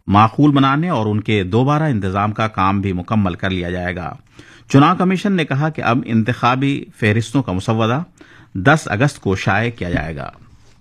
معقول بنانے اور ان کے دوبارہ انتظام کا کام بھی مکمل کر لیا جائے گا۔ چناو کمیشن نے کہا کہ اب انتخابی فہرستوں کا مسودہ 10 اگست کو شائع کیا جائے گا۔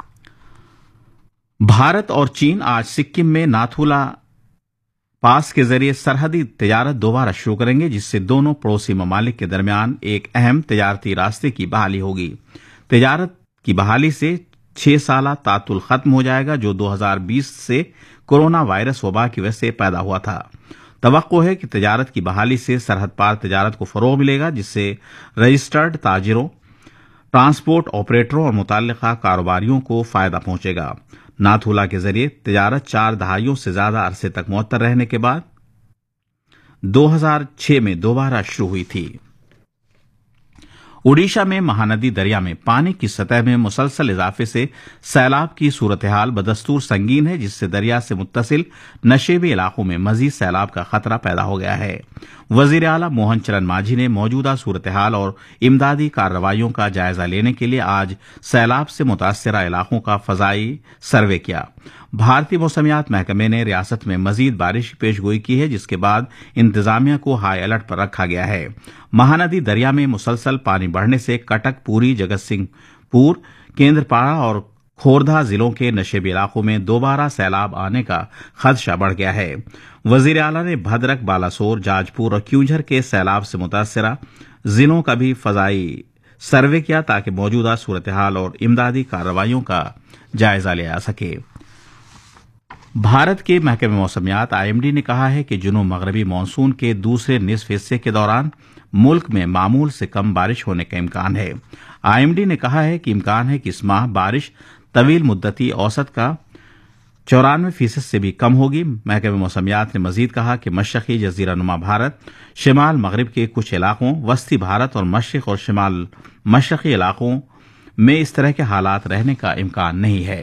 بھارت اور چین آج سکم میں ناتھولا پاس کے ذریعے سرحدی تجارت دوبارہ شروع کریں گے، جس سے دونوں پڑوسی ممالک کے درمیان ایک اہم تجارتی راستے کی بحالی ہوگی۔ تجارت کی بحالی سے 6 سالہ تعطل ختم ہو جائے گا جو 2020 سے کورونا وائرس وبا کی وجہ سے پیدا ہوا تھا۔ توقع ہے کہ تجارت کی بحالی سے سرحد پار تجارت کو فروغ ملے گا، جس سے رجسٹرڈ تاجروں، ٹرانسپورٹ آپریٹروں اور متعلقہ کاروباریوں کو فائدہ پہنچے گا۔ ناتھولا کے ذریعے تجارت 4 دہائیوں سے زیادہ عرصے تک معطل رہنے کے بعد 2006 میں دوبارہ شروع ہوئی تھی۔ اڈیشہ میں مہاندی دریا میں پانی کی سطح میں مسلسل اضافے سے سیلاب کی صورتحال بدستور سنگین ہے، جس سے دریا سے متصل نشیبی علاقوں میں مزید سیلاب کا خطرہ پیدا ہو گیا ہے۔ وزیر اعلیٰ موہن چرن مانجھی نے موجودہ صورتحال اور امدادی کارروائیوں کا جائزہ لینے کے لیے آج سیلاب سے متاثرہ علاقوں کا فضائی سروے کیا۔ بھارتی موسمیات محکمے نے ریاست میں مزید بارش کی پیش گوئی کی ہے، جس کے بعد انتظامیہ کو ہائی الرٹ پر رکھا گیا ہے۔ مہاندی دریا میں مسلسل پانی بڑھنے سے کٹک، پوری، جگت سنگھ پور، کیندرپاڑا اور کھوردھا ضلعوں کے نشیبی علاقوں میں دوبارہ سیلاب آنے کا خدشہ بڑھ گیا ہے۔ وزیر اعلیٰ نے بھدرک، بالاسور، جاج پور اور کیونجھر کے سیلاب سے متاثرہ ضلعوں کا بھی فضائی سروے کیا تاکہ موجودہ صورتحال اور امدادی کارروائیوں کا جائزہ لیا جا سکے۔ بھارت کے محکمہ موسمیات IMD نے کہا ہے کہ جنوب مغربی مانسون کے دوسرے نصف حصے کے دوران ملک میں معمول سے کم بارش ہونے کا امکان ہے۔ IMD نے کہا ہے کہ امکان ہے کہ اس ماہ بارش طویل مدتی اوسط کا 94% سے بھی کم ہوگی۔ محکمہ موسمیات نے مزید کہا کہ مشرقی جزیرہ نما بھارت، شمال مغرب کے کچھ علاقوں، وسطی بھارت اور مشرق اور شمال مشرقی علاقوں میں اس طرح کے حالات رہنے کا امکان نہیں ہے۔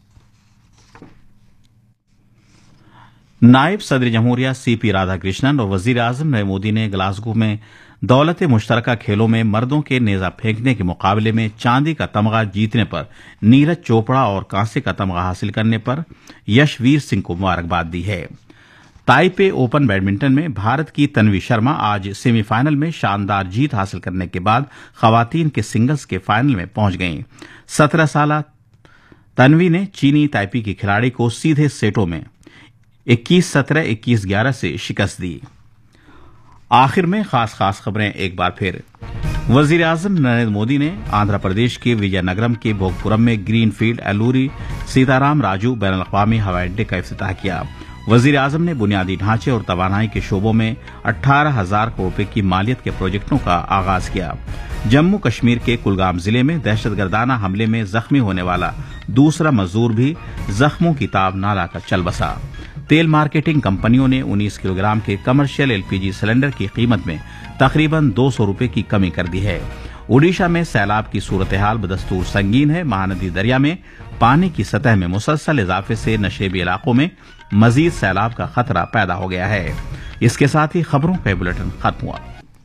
نائب صدر جمہوریہ CP رادھا کرشنن اور وزیر اعظم نریندر مودی نے گلاسگو میں دولت مشترکہ کھیلوں میں مردوں کے نیزہ پھینکنے کے مقابلے میں چاندی کا تمغہ جیتنے پر نیرج چوپڑا اور کانسے کا تمغہ حاصل کرنے پر یش ویر سنگھ کو مبارکباد دی ہے۔ تائپے اوپن بیڈمنٹن میں بھارت کی تنوی شرما آج سیمی فائنل میں شاندار جیت حاصل کرنے کے بعد خواتین کے سنگلز کے فائنل میں پہنچ گئیں۔ 17 سالہ تنوی نے چینی تائپی کی کھلاڑی کو سیدھے سیٹوں میں 21-17، 21-11 سے شکست دی۔ آخر میں خاص خبریں ایک بار پھر۔ وزیر اعظم نریندر مودی نے آندھرا پردیش کے وجے نگرم کے بھوگپورم میں گرین فیلڈ الوری سیتارام راجو بین الاقوامی ہوائی اڈے کا افتتاح کیا۔ وزیر اعظم نے بنیادی ڈھانچے اور توانائی کے شعبوں میں 18,000 کروڑ روپے کی مالیت کے پروجیکٹوں کا آغاز کیا۔ جموں کشمیر کے کلگام ضلع میں دہشت گردانہ حملے میں زخمی ہونے والا دوسرا مزدور بھی زخموں کی تاب نہ لا کر چل بسا۔ تیل مارکیٹنگ کمپنیوں نے 19 کلو گرام کے کمرشل LPG سلنڈر کی قیمت میں تقریباً 200 روپے کی کمی کر دی ہے۔ اڈیشہ میں سیلاب کی صورتحال بدستور سنگین ہے۔ مہاندی دریا میں پانی کی سطح میں مسلسل اضافے سے نشیبی علاقوں میں مزید سیلاب کا خطرہ پیدا ہو گیا ہے۔ اس کے ساتھ ہی خبروں کا بلیٹن ختم ہوا۔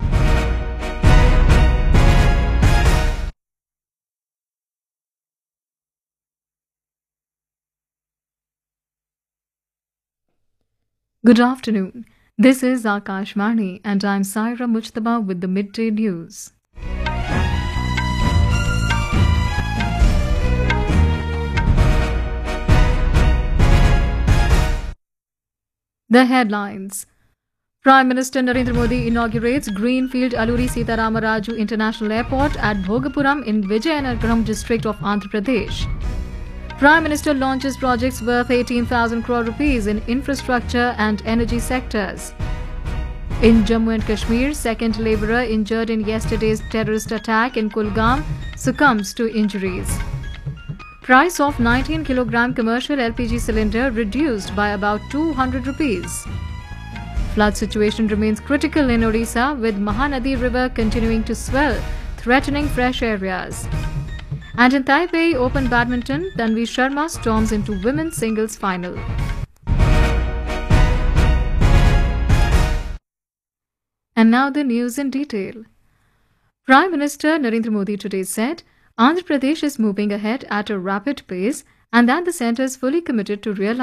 Good afternoon. This is Akashvani and I'm Saira Mujtaba with the midday news. The headlines. Prime Minister Narendra Modi inaugurates Greenfield Alluri Sitaram Raju International Airport at Bhogapuram in Vijayanagaram district of Andhra Pradesh. Prime Minister launches projects worth 18,000 crore rupees in infrastructure and energy sectors. In Jammu and Kashmir, second labourer injured in yesterday's terrorist attack in Kulgam succumbs to injuries. Price of 19 kilogram commercial LPG cylinder reduced by about 200 rupees. Flood situation remains critical in Odisha with Mahanadi River continuing to swell, threatening fresh areas. And in Taipei Open Badminton, Tanvi Sharma storms into women's singles final. And now the news in detail. Prime Minister Narendra Modi today said Andhra Pradesh is moving ahead at a rapid pace and that the centre is fully committed to realize